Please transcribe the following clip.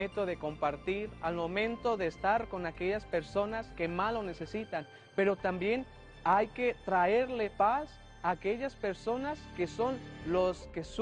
momento de compartir, al momento de estar con aquellas personas que más lo necesitan, pero también hay que traerle paz a aquellas personas que son los que